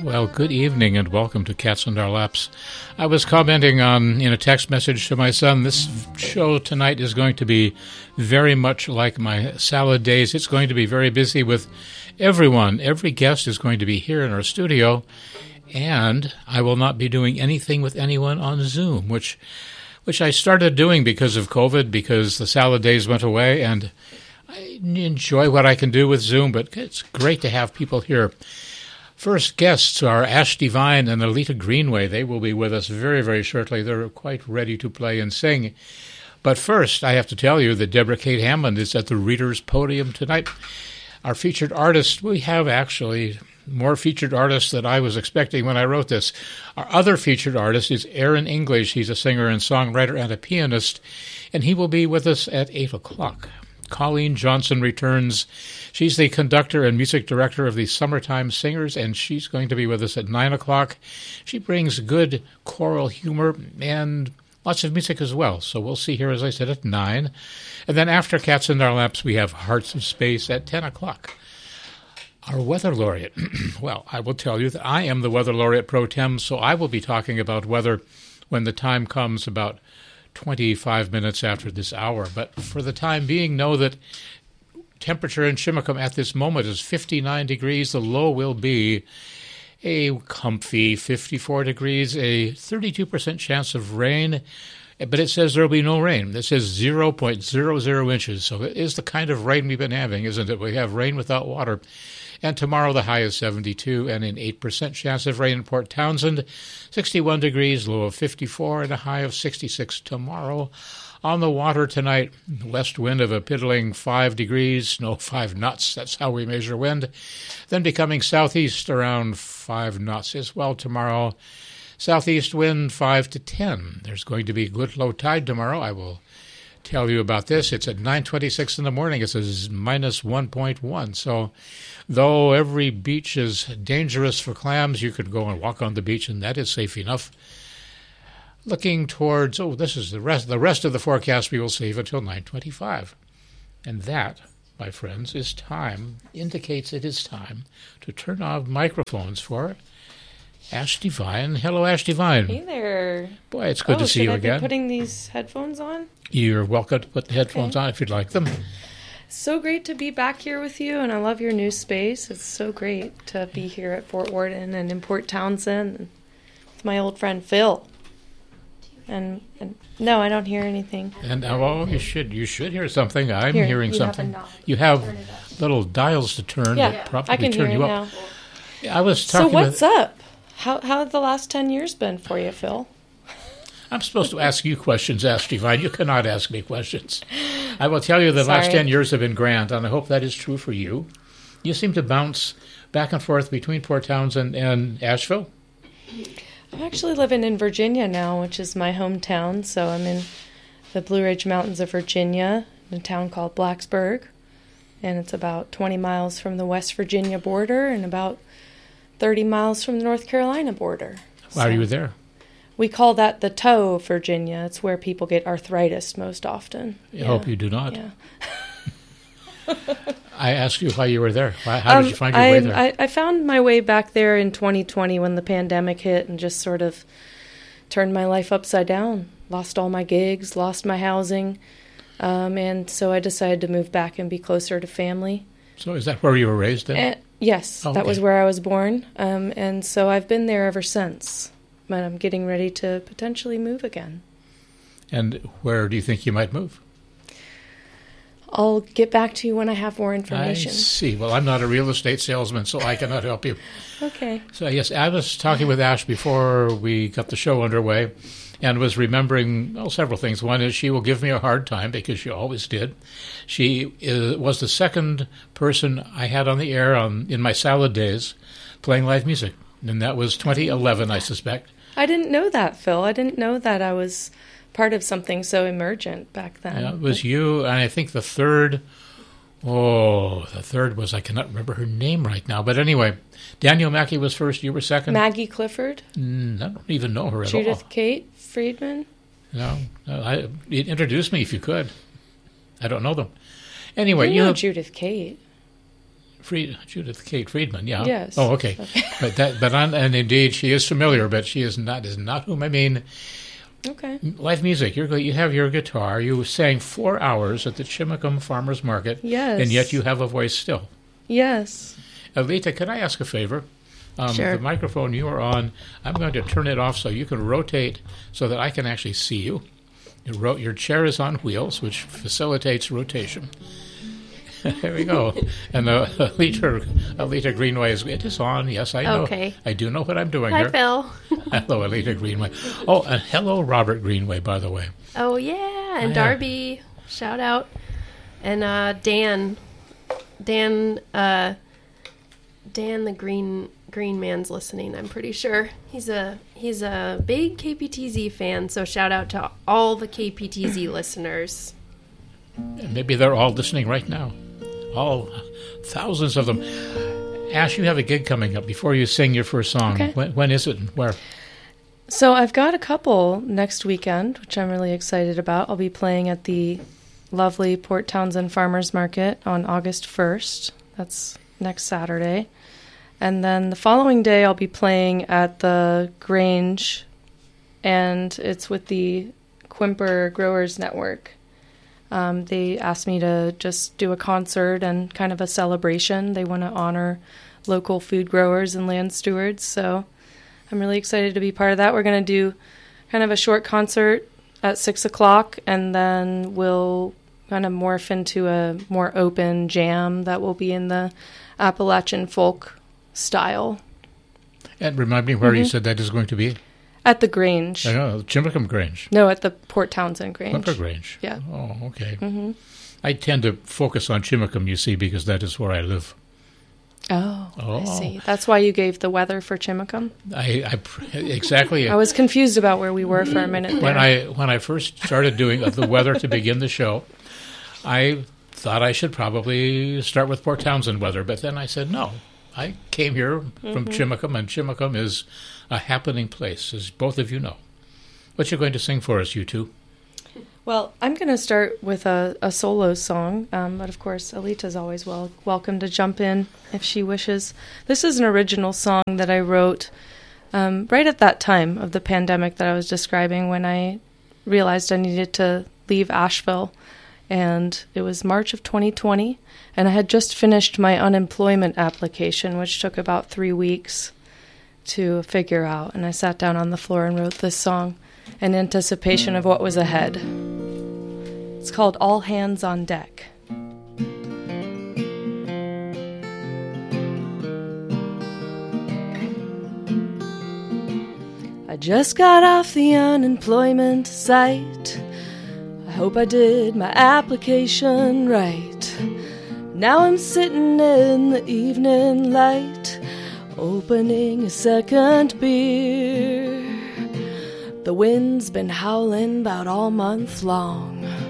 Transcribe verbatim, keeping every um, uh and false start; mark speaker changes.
Speaker 1: Well, good evening and welcome to Cats in Our Laps. I was commenting on in a text message to my son, this show tonight is going to be very much like my salad days. It's going to be very busy with everyone. Every guest is going to be here in our studio, and I will not be doing anything with anyone on Zoom, which which I started doing because of COVID, because the salad days went away, and I enjoy what I can do with Zoom, but it's great to have people here. First guests are Ash Devine and Alita Greenway. They will be with us very, very shortly. They're quite ready to play and sing. But first, I have to tell you that Deborah Kate Hammond is at the Reader's Podium tonight. Our featured artist, we have actually more featured artists than I was expecting when I wrote this. Our other featured artist is Aaron English. He's a singer and songwriter and a pianist, and he will be with us at eight o'clock. Colleen Johnson returns. She's the conductor and music director of the Summertime Singers, and she's going to be with us at nine o'clock. She brings good choral humor and lots of music as well. So we'll see her, as I said, at nine. And then after Cats in Our Laps, we have Hearts of Space at ten o'clock. Our weather laureate. Well, I will tell you that I am the weather laureate pro tem, so I will be talking about weather when the time comes about twenty-five minutes after this hour. But for the time being, know that temperature in Chimacum at this moment is fifty-nine degrees. The low will be a comfy fifty-four degrees, a thirty-two percent chance of rain, but it says there will be no rain. It says zero point zero zero inches, so it is the kind of rain we've been having, isn't it? We have rain without water. And tomorrow the high is seventy-two and an eight percent chance of rain in Port Townsend, sixty-one degrees, low of fifty-four, and a high of sixty-six tomorrow. On the water tonight, west wind of a piddling five degrees, no, five knots, that's how we measure wind. Then becoming southeast around five knots as well tomorrow. Southeast wind five to ten. There's going to be good low tide tomorrow. I will tell you about this. It's at nine twenty-six in the morning. It says minus one point one. So though every beach is dangerous for clams, you could go and walk on the beach, and that is safe enough. Looking towards, oh, this is the rest. The rest of the forecast we will save until nine twenty-five. And that, my friends, is time, indicates it is time to turn off microphones for Ash Devine. Hello, Ash Devine.
Speaker 2: Hey there.
Speaker 1: Boy, it's good
Speaker 2: oh,
Speaker 1: to see you
Speaker 2: I
Speaker 1: again.
Speaker 2: Be putting these headphones on?
Speaker 1: You're welcome to put the headphones
Speaker 2: okay.
Speaker 1: on if you'd like them.
Speaker 2: So great to be back here with you, and I love your new space. It's so great to be here at Fort Worden and in Port Townsend and with my old friend Phil. And, and no, I don't hear anything.
Speaker 1: And oh, you should you should hear something. I'm
Speaker 2: here,
Speaker 1: hearing
Speaker 2: you
Speaker 1: something.
Speaker 2: Have
Speaker 1: you have little dials to turn
Speaker 2: yeah,
Speaker 1: that probably
Speaker 2: I can
Speaker 1: turn
Speaker 2: hear
Speaker 1: you
Speaker 2: it
Speaker 1: up.
Speaker 2: now.
Speaker 1: I was talking.
Speaker 2: So what's
Speaker 1: with,
Speaker 2: up? How how have the last ten years been for you, Phil?
Speaker 1: I'm supposed to ask you questions, Ash Devine. You cannot ask me questions. I will tell you the
Speaker 2: Sorry.
Speaker 1: last ten years have been grand, and I hope that is true for you. You seem to bounce back and forth between Port Townsend and Asheville.
Speaker 2: I'm actually living in Virginia now, which is my hometown. So I'm in the Blue Ridge Mountains of Virginia, in a town called Blacksburg. And it's about twenty miles from the West Virginia border and about thirty miles from the North Carolina border.
Speaker 1: Why so are you there?
Speaker 2: We call that the toe of Virginia. It's where people get arthritis most often.
Speaker 1: I
Speaker 2: yeah.
Speaker 1: hope you do not.
Speaker 2: Yeah.
Speaker 1: I asked you why you were there. Why, how
Speaker 2: um,
Speaker 1: did you find your
Speaker 2: I,
Speaker 1: way there?
Speaker 2: I, I found my way back there in twenty twenty when the pandemic hit and just sort of turned my life upside down. Lost all my gigs, lost my housing, um, and so I decided to move back and be closer to family.
Speaker 1: So is that where you were raised then?
Speaker 2: And, yes,
Speaker 1: oh,
Speaker 2: that
Speaker 1: okay.
Speaker 2: was where I was born, um, and so I've been there ever since. But I'm getting ready to potentially move again.
Speaker 1: And where do you think you might move?
Speaker 2: I'll get back to you when I have more information.
Speaker 1: I see. Well, I'm not a real estate salesman, so I cannot help you.
Speaker 2: Okay.
Speaker 1: So, yes, I was talking with Ash before we got the show underway and was remembering, well, several things. One is she will give me a hard time because she always did. She is, was the second person I had on the air on in my salad days playing live music, and that was twenty eleven, I suspect.
Speaker 2: I didn't know that, Phil. I didn't know that I was part of something so emergent back then.
Speaker 1: Yeah, it was you, and I think the third, oh, the third was, I cannot remember her name right now, but anyway, Daniel Mackey was first, you were second.
Speaker 2: Maggie Clifford?
Speaker 1: Mm, I don't even know her at
Speaker 2: Judith
Speaker 1: all.
Speaker 2: Judith Kate Friedman?
Speaker 1: No, no I, introduce me if you could. I don't know them. Anyway,
Speaker 2: you
Speaker 1: you
Speaker 2: know
Speaker 1: have,
Speaker 2: Judith Kate.
Speaker 1: Fried, Judith Kate Friedman, yeah.
Speaker 2: Yes.
Speaker 1: Oh, okay. okay. But that, but on, and indeed, she is familiar, but she is not is not whom I mean.
Speaker 2: Okay.
Speaker 1: Live music. You're you have your guitar. You sang four hours at the Chimacum Farmers Market.
Speaker 2: Yes.
Speaker 1: And yet you have a voice still.
Speaker 2: Yes.
Speaker 1: Alita, could I ask a favor? Um,
Speaker 2: sure.
Speaker 1: The microphone you are on, I'm going to turn it off so you can rotate so that I can actually see you. Your, ro- your chair is on wheels, which facilitates rotation. There we go. And the Alita, Alita Greenway is it is on. Yes, I know.
Speaker 3: Okay.
Speaker 1: I do know what I'm doing
Speaker 3: Hi,
Speaker 1: here.
Speaker 3: Phil.
Speaker 1: Hello, Alita Greenway. Oh, and hello, Robert Greenway, by the way.
Speaker 3: Oh, yeah. And
Speaker 1: Oh, yeah.
Speaker 3: Darby, shout out. And uh, Dan. Dan, uh, Dan the Green Green Man's listening, I'm pretty sure. He's a he's a big K P T Z fan, so shout out to all the K P T Z listeners.
Speaker 1: Maybe they're all listening right now. All thousands of them. Ash, you have a gig coming up before you sing your first song.
Speaker 2: Okay.
Speaker 1: When, when is it and where?
Speaker 2: So I've got a couple next weekend, which I'm really excited about. I'll be playing at the lovely Port Townsend Farmers Market on August first. That's next Saturday. And then the following day I'll be playing at the Grange, and it's with the Quimper Growers Network. Um, they asked me to just do a concert and kind of a celebration. They want to honor local food growers and land stewards, so I'm really excited to be part of that. We're going to do kind of a short concert at six o'clock, and then we'll kind of morph into a more open jam that will be in the Appalachian folk style.
Speaker 1: And remind me where
Speaker 2: Mm-hmm.
Speaker 1: you said that is going to be?
Speaker 2: At the Grange.
Speaker 1: I know, Chimacum Grange.
Speaker 2: No, at the Port Townsend Grange.
Speaker 1: Quimper Grange.
Speaker 2: Yeah.
Speaker 1: Oh, okay.
Speaker 2: Mm-hmm.
Speaker 1: I tend to focus on Chimacum, you see, because that is where I live.
Speaker 2: Oh,
Speaker 1: Oh.
Speaker 2: I see. That's why you gave the weather for Chimacum?
Speaker 1: I, I pr- exactly.
Speaker 2: I was confused about where we were for a minute there.
Speaker 1: When I when I first started doing the weather to begin the show, I thought I should probably start with Port Townsend weather, but then I said no. I came here from
Speaker 2: Mm-hmm.
Speaker 1: Chimacum, and Chimacum is a happening place, as both of you know. What you going to sing for us, you two?
Speaker 2: Well, I'm going to start with a, a solo song, um, but of course, Alita's always well welcome to jump in if she wishes. This is an original song that I wrote um, right at that time of the pandemic that I was describing, when I realized I needed to leave Asheville. And it was March of twenty twenty, and I had just finished my unemployment application, which took about three weeks to figure out. And I sat down on the floor and wrote this song in anticipation of what was ahead. It's called All Hands on Deck. I just got off the unemployment site. I hope I did my application right. Now I'm sitting in the evening light, opening a second beer. The wind's been howling about all month long.